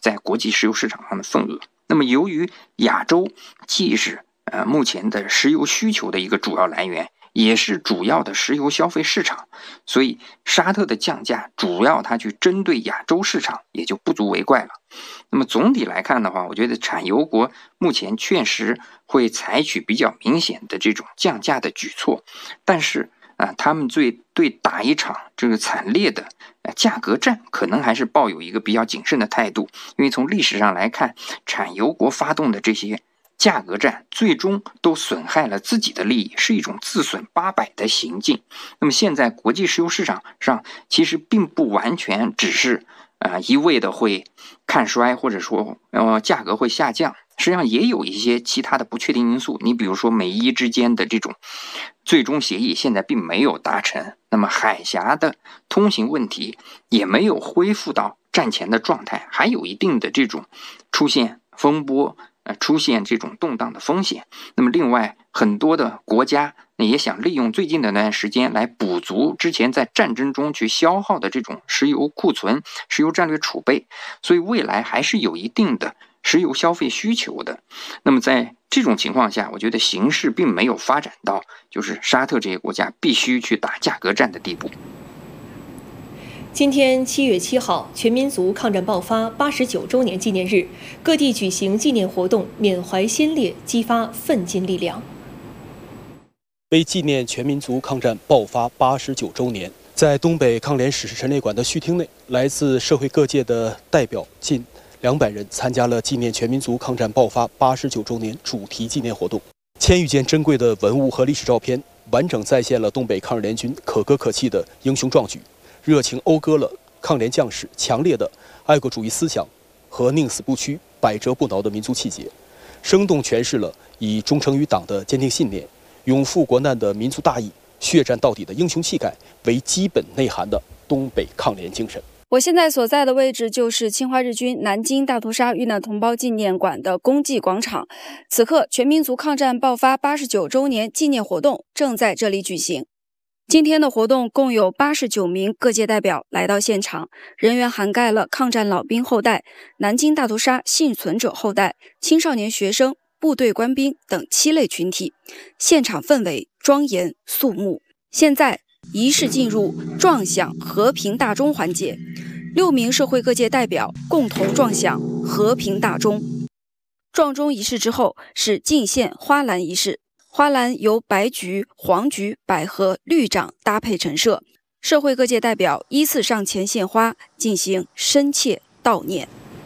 在国际石油市场上的份额。那么由于亚洲既是目前的石油需求的一个主要来源，也是主要的石油消费市场，所以沙特的降价主要它去针对亚洲市场也就不足为怪了。那么总体来看的话，我觉得产油国目前确实会采取比较明显的这种降价的举措，但是他们对打一场这个惨烈的价格战可能还是抱有一个比较谨慎的态度，因为从历史上来看，产油国发动的这些价格战最终都损害了自己的利益，是一种自损八百的行径。那么现在国际石油市场上其实并不完全只是一味的会看衰，或者说价格会下降，实际上也有一些其他的不确定因素。你比如说美伊之间的这种最终协议现在并没有达成，那么海峡的通行问题也没有恢复到战前的状态，还有一定的这种出现风波出现这种动荡的风险。那么另外很多的国家也想利用最近的那段时间来补足之前在战争中去消耗的这种石油库存、石油战略储备，所以未来还是有一定的石油消费需求的。那么在这种情况下，我觉得形势并没有发展到就是沙特这些国家必须去打价格战的地步。 今天7月7号，全民族抗战爆发89周年纪念日，各地举行纪念活动，缅怀先烈，激发奋进力量。 为纪念全民族抗战爆发89周年，在东北抗联史实陈列馆的序厅内，来自社会各界的代表近200人参加了纪念全民族抗战爆发89周年主题纪念活动。1000余件珍贵的文物和历史照片，完整再现了东北抗日联军可歌可泣的英雄壮举，热情讴歌了抗联将士强烈的爱国主义思想和宁死不屈、百折不挠的民族气节，生动诠释了以忠诚于党的坚定信念、永赴国难的民族大义、血战到底的英雄气概为基本内涵的东北抗联精神。 我现在所在的位置就是侵华日军南京大屠杀遇难同胞纪念馆的公祭广场，此刻全民族抗战爆发89周年纪念活动正在这里举行。今天的活动共有89名各界代表来到现场，人员涵盖了抗战老兵后代、南京大屠杀幸存者后代、青少年学生、部队官兵等7类群体，现场氛围庄严肃穆。现在仪式进入撞响和平大钟环节，6名社会各界代表共同撞响和平大钟。撞钟仪式之后是敬献花篮仪式，花篮由白菊、黄菊、百合、绿掌搭配陈设，社会各界代表依次上前献花，进行深切悼念。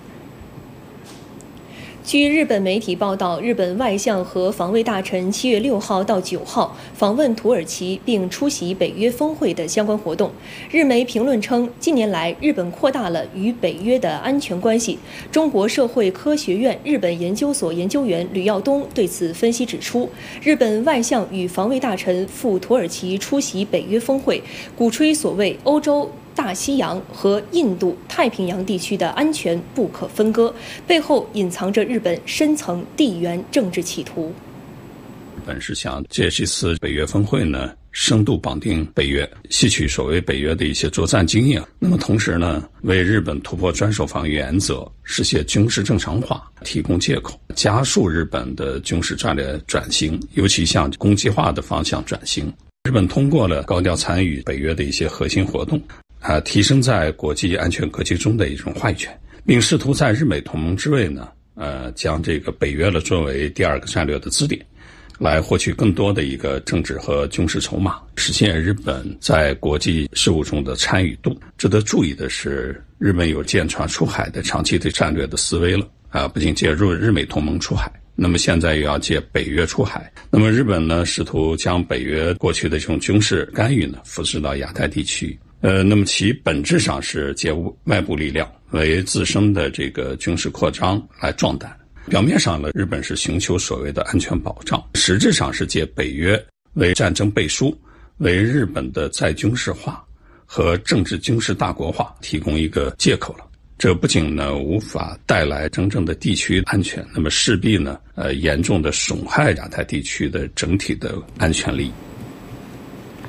据日本媒体报道，日本外相和防卫大臣7月6号到9号访问土耳其，并出席北约峰会的相关活动。日媒评论称，近年来日本扩大了与北约的安全关系。中国社会科学院日本研究所研究员吕耀东对此分析指出，日本外相与防卫大臣赴土耳其出席北约峰会，鼓吹所谓欧洲、大西洋和印度太平洋地区的安全不可分割，背后隐藏着日本深层地缘政治企图。 日本是想借这次北约峰会呢，深度绑定北约，吸取所谓北约的一些作战经验，那么同时呢，为日本突破专守防御原则、实现军事正常化提供借口，加速日本的军事战略转型，尤其向攻击化的方向转型。日本通过了高调参与北约的一些核心活动，提升在国际安全格局中的一种话语权，并试图在日美同盟之位呢，将这个北约作为第2个战略的支点，来获取更多的一个政治和军事筹码，实现日本在国际事务中的参与度。值得注意的是，日本有舰船出海的长期的战略的思维了，不仅介入日美同盟出海，那么现在又要借北约出海。那么日本呢，试图将北约过去的这种军事干预呢，复制到亚太地区。那么其本质上是借外部力量为自身的这个军事扩张来壮胆。表面上呢，日本是寻求所谓的安全保障，实质上是借北约为战争背书，为日本的再军事化和政治军事大国化提供一个借口了。这不仅呢无法带来真正的地区安全，那么势必呢严重的损害亚太地区的整体的安全利益。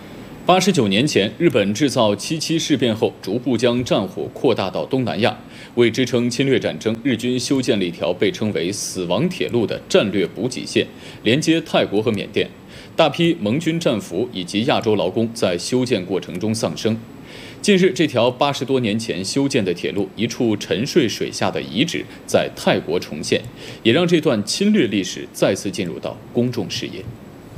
89年前，日本制造7·7事变后，逐步将战火扩大到东南亚。 为支撑侵略战争，日军修建了一条被称为“死亡铁路”的战略补给线，连接泰国和缅甸。大批盟军战俘以及亚洲劳工在修建过程中丧生。近日，这条80多年前修建的铁路一处沉睡水下的遗址在泰国重现，也让这段侵略历史再次进入到公众视野。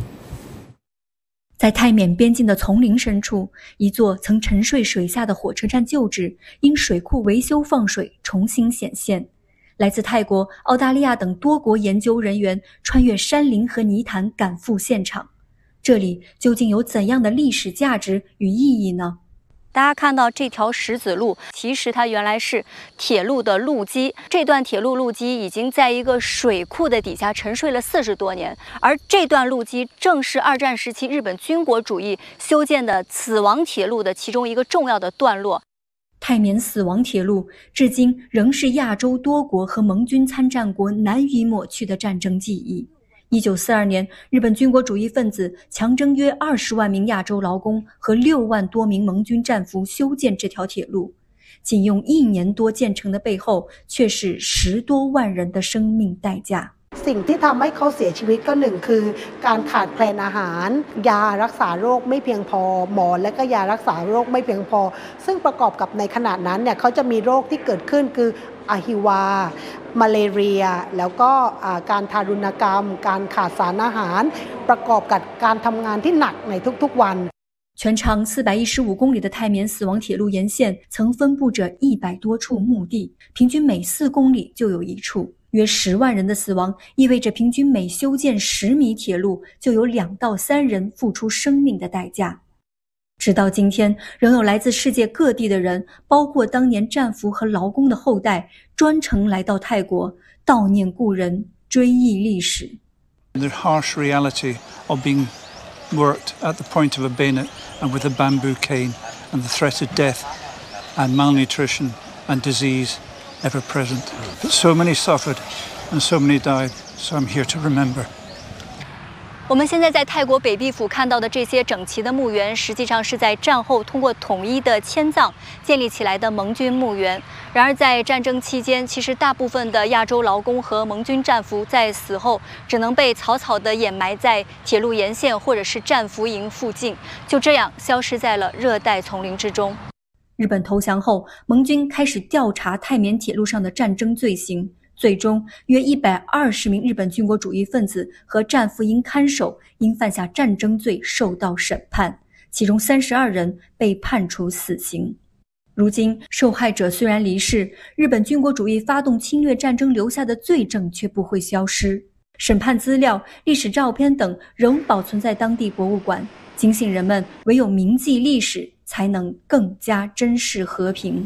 在泰缅边境的丛林深处，一座曾沉睡水下的火车站旧址因水库维修放水重新显现。来自泰国、澳大利亚等多国研究人员穿越山林和泥潭赶赴现场，这里究竟有怎样的历史价值与意义呢？ 大家看到这条石子路，其实它原来是铁路的路基。这段铁路路基已经在一个水库的底下沉睡了40多年，而这段路基正是二战时期日本军国主义修建的死亡铁路的其中一个重要的段落。 泰缅死亡铁路至今仍是亚洲多国和盟军参战国难以抹去的战争记忆。1942年，日本军国主义分子强征约20万名亚洲劳工和6万多名盟军战俘修建这条铁路，仅用1年多建成的背后，却是10多万人的生命代价。 สิ่งที่ทำให้เขาเสียชีวิตก็หนึ่งคือการขาดแคลนอาหารยารักษาโรคไม่เพียงพอหมอและก็ยารักษาโรคไม่เพียงพอซึ่งประกอบกับในขณะนั้นเนี่ยเขาจะมีโรคที่เกิดขึ้นคืออะฮิวามาเลเรียแล้วก็การทารุณกรรมการขาดสารอาหารประกอบกับการทำงานที่หนักในทุกๆวัน全长415公里的泰缅死亡铁路沿线曾分布着100多处墓地，平均每4公里就有一处。约10万人的死亡意味着平均每修建10米铁路就有2到3人付出生命的代价。直到今天，仍有来自世界各地的人，包括当年战俘和劳工的后代，专程来到泰国悼念故人，追忆历史。 The harsh reality of being worked at the point of a bayonet and with a bamboo cane, and the threat of death and malnutrition and disease ever present. But so many suffered and so many died, so I'm here to remember. 我们现在在泰国北壁府看到的这些整齐的墓园，实际上是在战后通过统一的迁葬建立起来的盟军墓园。然而在战争期间，其实大部分的亚洲劳工和盟军战俘在死后只能被草草地掩埋在铁路沿线或者是战俘营附近，就这样消失在了热带丛林之中。 日本投降后，盟军开始调查泰缅铁路上的战争罪行。最终，约120名日本军国主义分子和战俘营看守因犯下战争罪受到审判，其中32人被判处死刑。如今，受害者虽然离世，日本军国主义发动侵略战争留下的罪证却不会消失。审判资料、历史照片等仍保存在当地博物馆，警醒人们唯有铭记历史，才能更加珍视和平。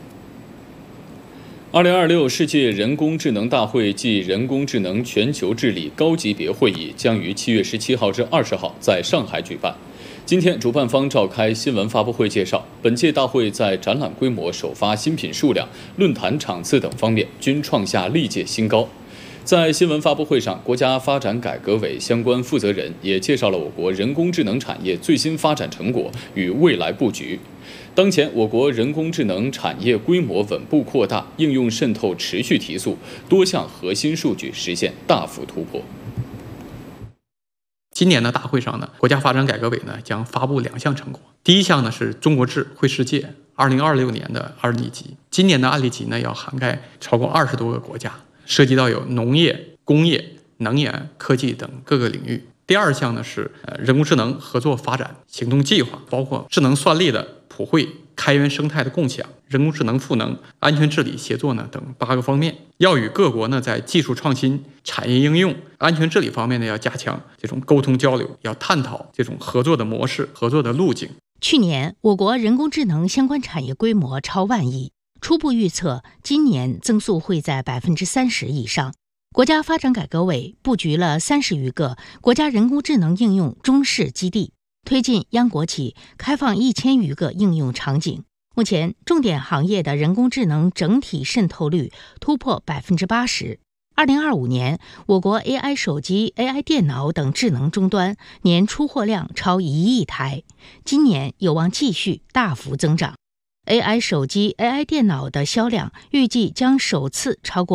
2026世界人工智能大会暨人工智能全球治理高级别会议将于7月17号至20号在上海举办。今天，主办方召开新闻发布会介绍，本届大会在展览规模、首发新品数量、论坛场次等方面均创下历届新高。在新闻发布会上，国家发展改革委相关负责人也介绍了我国人工智能产业最新发展成果与未来布局。当前，我国人工智能产业规模稳步扩大，应用渗透持续提速，多项核心数据实现大幅突破。 今年的大会上呢，国家发展改革委呢将发布2项成果。第一项呢是中国智慧世界2026年的案例集，今年的案例集呢要涵盖超过20多个国家，涉及到有农业、工业、能源、科技等各个领域。第二项呢是人工智能合作发展行动计划，包括智能算力的普惠、开源生态的共享、人工智能赋能、安全治理协作呢等8个方面，要与各国呢在技术创新、产业应用、安全治理方面呢要加强这种沟通交流，要探讨这种合作的模式、合作的路径。 去年我国人工智能相关产业规模超万亿，初步预测今年增速会在30%以上。国家发展改革委布局了30余个国家人工智能应用中试基地，推进央国企开放1000余个应用场景。目前，重点行业的人工智能整体渗透率突破80%。2025年，我国 AI 手机、AI 电脑等智能终端年出货量超1亿台，今年有望继续大幅增长。 AI 手机、AI 电脑的销量预计将首次超过